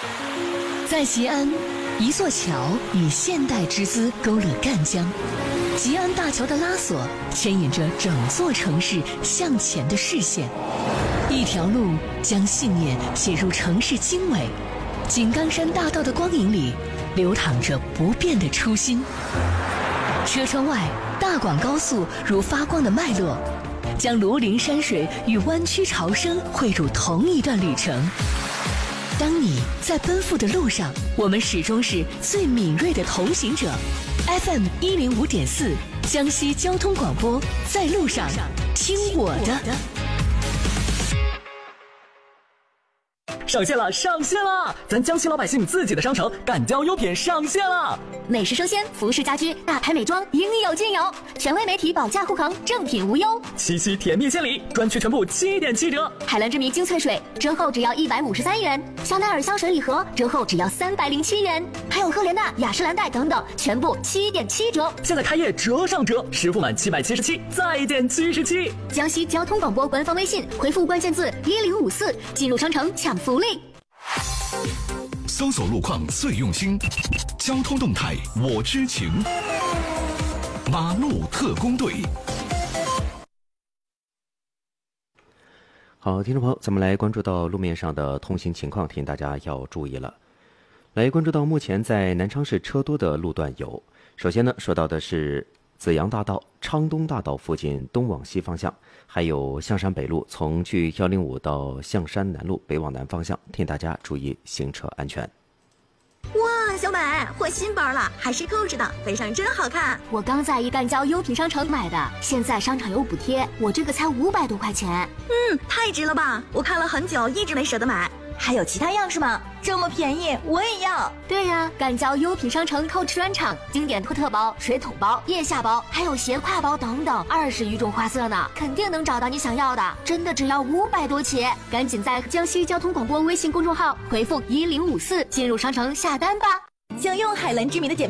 在吉安，一座桥以现代之姿勾勒赣江，吉安大桥的拉索牵引着整座城市向前的视线，一条路将信念写入城市经纬。井冈山大道的光影里，流淌着不变的初心。车窗外，大广高速如发光的脉络，将庐陵山水与湾区潮生汇入同一段旅程。当你在奔赴的路上，我们始终是最敏锐的同行者。FM 105.4，江西交通广播，在路上听我的。 上线了，上线了！咱江西老百姓自己的商城赣交优品上线了， 美食生鲜、服饰家居、大牌美妆应有尽有，权威媒体保价护航，正品无忧。 七夕甜蜜千里，专区全部7.7折。 海蓝之谜精粹水折后只要153元，香奈儿香水礼盒折后只要307元，还有赫莲娜、雅诗兰黛等等，全部7.7折。 现在开业折上折，实付满777再减77。 江西交通广播官方微信回复关键字1054，进入商城抢福利。 搜索路况最用心，交通动态我知情。马路特工队。 好，听众朋友，咱们来关注到路面上的通行情况，提醒大家要注意了。来关注到目前在南昌市车多的路段有，首先呢，说到的是紫阳大道、昌东大道附近东往西方向，还有象山北路从去105到象山南路北往南方向，提醒大家注意行车安全。 哇，小美，换新包了，还是购置的，背上真好看。 我刚在一赣交优品商城买的，现在商场有补贴，我这个才500多块钱。 太值了吧！我看了很久，一直没舍得买。还有其他样式吗？这么便宜，我也要。 对呀，赣交优品商城Coach专场，经典托特包、水桶包、腋下包，还有斜挎包等等，20余种花色呢，肯定能找到你想要的。真的只要500多起，赶紧在江西交通广播微信公众号回复1054进入商城下单吧。 想用海蓝之谜的姐妹